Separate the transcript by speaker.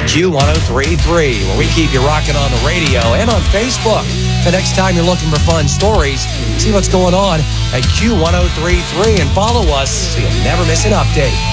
Speaker 1: Q1033, where we keep you rocking on the radio and on Facebook. The next time you're looking for fun stories, see what's going on at Q1033 and follow us so you'll never miss an update.